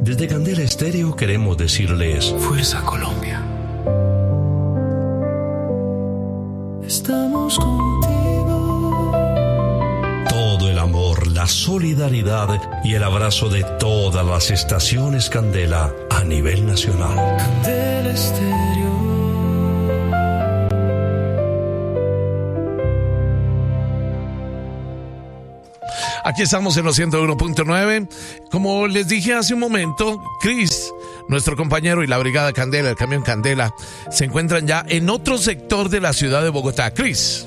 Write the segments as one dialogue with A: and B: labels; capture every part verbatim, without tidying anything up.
A: Desde Candela Estéreo queremos decirles Fuerza Colombia.
B: Estamos contigo.
A: Todo el amor, la solidaridad y el abrazo de todas las estaciones Candela a nivel nacional.
B: Candela Estéreo.
C: Aquí estamos en los ciento uno punto nueve. Como les dije hace un momento, Chris, nuestro compañero, y la Brigada Candela, el camión Candela, se encuentran ya en otro sector de la ciudad de Bogotá. Chris.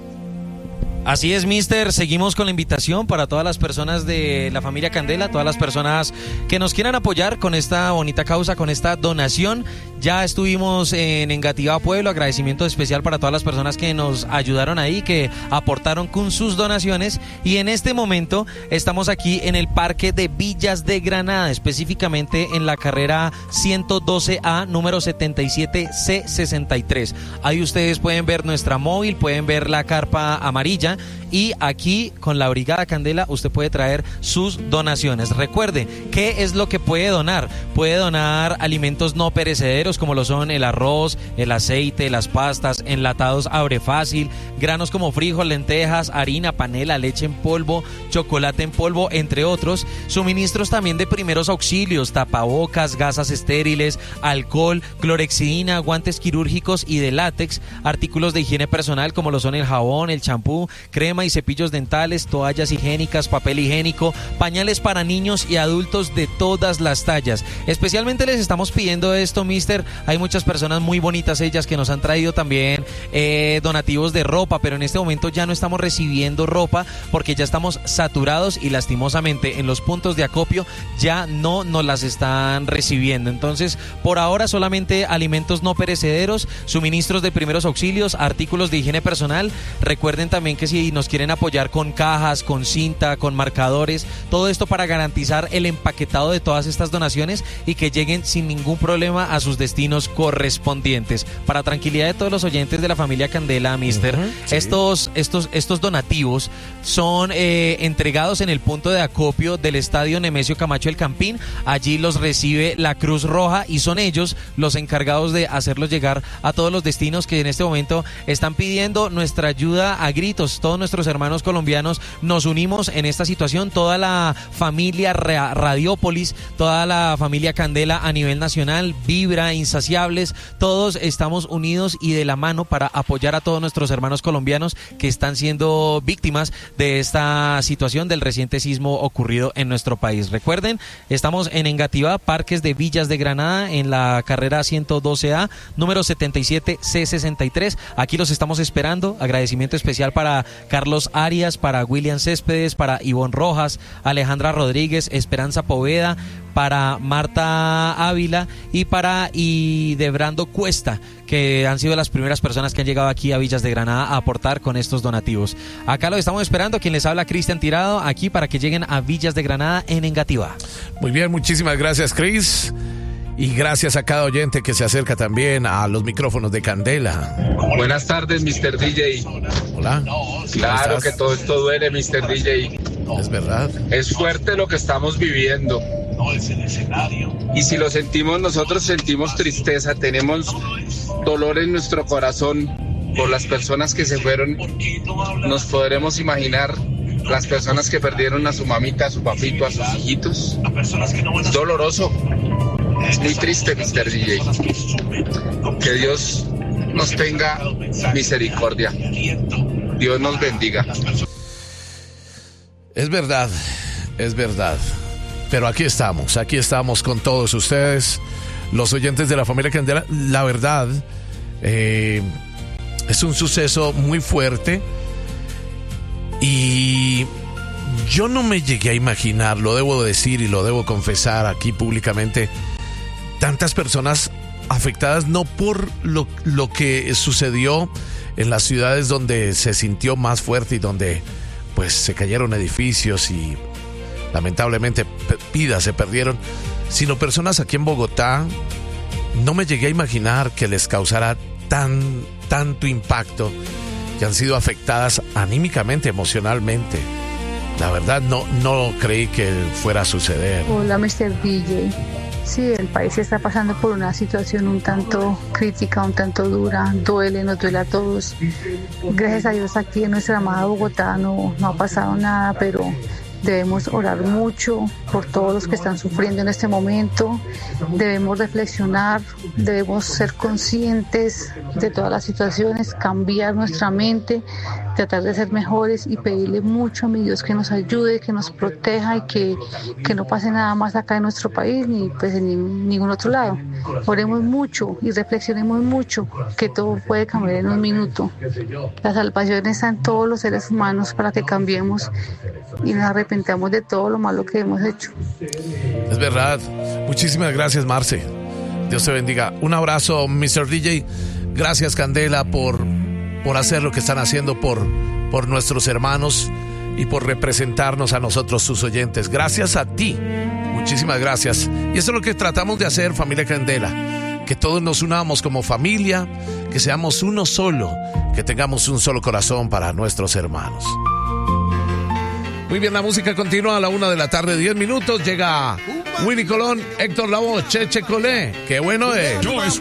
D: Así es, mister. Seguimos con la invitación para todas las personas de la familia Candela, todas las personas que nos quieran apoyar con esta bonita causa, con esta donación. Ya estuvimos en Engativá Pueblo, agradecimiento especial para todas las personas que nos ayudaron ahí, que aportaron con sus donaciones. Y en este momento estamos aquí en el Parque de Villas de Granada, específicamente en la carrera ciento doce A, número setenta y siete C sesenta y tres. Ahí ustedes pueden ver nuestra móvil, pueden ver la carpa amarilla. Y aquí con la Brigada Candela usted puede traer sus donaciones. Recuerde, ¿qué es lo que puede donar? Puede donar alimentos no perecederos como lo son el arroz, el aceite, las pastas, enlatados Abre Fácil, granos como frijol, lentejas, harina, panela, leche en polvo, chocolate en polvo, entre otros. Suministros también de primeros auxilios, tapabocas, gasas estériles, alcohol, clorexidina, guantes quirúrgicos y de látex, artículos de higiene personal como lo son el jabón, el champú, crema y cepillos dentales, toallas higiénicas, papel higiénico, pañales para niños y adultos de todas las tallas. Especialmente les estamos pidiendo esto, mister. Hay muchas personas muy bonitas ellas que nos han traído también eh, donativos de ropa, pero en este momento ya no estamos recibiendo ropa porque ya estamos saturados y lastimosamente en los puntos de acopio ya no nos las están recibiendo. Entonces, por ahora solamente alimentos no perecederos, suministros de primeros auxilios, artículos de higiene personal. Recuerden también que si nos quieren apoyar con cajas, con cinta, con marcadores, todo esto para garantizar el empaquetado de todas estas donaciones y que lleguen sin ningún problema a sus destinos correspondientes. Para tranquilidad de todos los oyentes de la familia Candela, mister, uh-huh, sí. estos, estos, estos donativos son eh, entregados en el punto de acopio del Estadio Nemesio Camacho El Campín. Allí los recibe la Cruz Roja y son ellos los encargados de hacerlos llegar a todos los destinos que en este momento están pidiendo nuestra ayuda a gritos. Todos nuestros hermanos colombianos nos unimos en esta situación, toda la familia Radiópolis, toda la familia Candela a nivel nacional, Vibra, Insaciables, todos estamos unidos y de la mano para apoyar a todos nuestros hermanos colombianos que están siendo víctimas de esta situación del reciente sismo ocurrido en nuestro país. Recuerden, estamos en Engativá, Parques de Villas de Granada, en la carrera ciento doce A, número setenta y siete C sesenta y tres. Aquí los estamos esperando. Agradecimiento especial para Carlos Arias, para William Céspedes, para Ivonne Rojas, Alejandra Rodríguez, Esperanza Poveda, para Marta Ávila y para Idebrando Cuesta, que han sido las primeras personas que han llegado aquí a Villas de Granada a aportar con estos donativos. Acá lo estamos esperando, quien les habla, Cristian Tirado, aquí para que lleguen a Villas de Granada en Engativá.
C: Muy bien, muchísimas gracias, Cris. Y gracias a cada oyente que se acerca también a los micrófonos de Candela.
E: Buenas tardes, mister D J.
C: Hola.
E: Claro que todo esto duele, mister D J.
C: Es verdad.
E: Es fuerte lo que estamos viviendo. Y si lo sentimos nosotros, sentimos tristeza, tenemos dolor en nuestro corazón por las personas que se fueron. Nos podremos imaginar las personas que perdieron a su mamita, a su papito, a sus hijitos. Es doloroso. Es muy triste, mister D J. Que Dios nos tenga misericordia. Dios nos bendiga.
C: Es verdad, es verdad. Pero aquí estamos, aquí estamos con todos ustedes, los oyentes de la familia Candela. La verdad, eh, es un suceso muy fuerte y yo no me llegué a imaginar, lo debo decir y lo debo confesar aquí públicamente, tantas personas afectadas, no por lo, lo que sucedió en las ciudades donde se sintió más fuerte y donde pues se cayeron edificios y lamentablemente vidas se perdieron, sino personas aquí en Bogotá. No me llegué a imaginar que les causara tan, tanto impacto, que han sido afectadas anímicamente, emocionalmente. la verdad no, no creí que fuera a suceder.
F: Hola, mister D J. Sí, el país está pasando por una situación un tanto crítica, un tanto dura, duele, nos duele a todos. Gracias a Dios aquí en nuestra amada Bogotá no, no ha pasado nada, pero debemos orar mucho por todos los que están sufriendo en este momento. Debemos reflexionar, debemos ser conscientes de todas las situaciones, cambiar nuestra mente, tratar de ser mejores y pedirle mucho a mi Dios que nos ayude, que nos proteja y que, que no pase nada más acá en nuestro país ni pues en ni, ningún otro lado. Oremos mucho y reflexionemos mucho, que todo puede cambiar en un minuto. La salvación está en todos los seres humanos para que cambiemos y nos arrepentamos de todo lo malo que hemos hecho.
C: Es verdad. Muchísimas gracias, Marce. Dios te bendiga. Un abrazo, mister D J. Gracias, Candela, por, por hacer lo que están haciendo por, por nuestros hermanos y por representarnos a nosotros, sus oyentes. Gracias a ti. Muchísimas gracias. Y eso es lo que tratamos de hacer, familia Candela. Que todos nos unamos como familia, que seamos uno solo, que tengamos un solo corazón para nuestros hermanos. Muy bien, la música continúa a la una de la tarde, diez minutos. Llega Willy Colón, Héctor Lavoe, Cheche Colé. Qué bueno es.
G: Yo escucho